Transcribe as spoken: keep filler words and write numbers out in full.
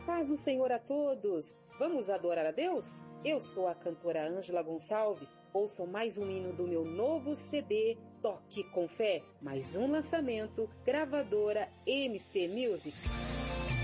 paz do Senhor a todos! Vamos adorar a Deus? Eu sou a cantora Ângela Gonçalves. Ouçam mais um hino do meu novo C D, Toque com Fé. Mais um lançamento, gravadora M C Music.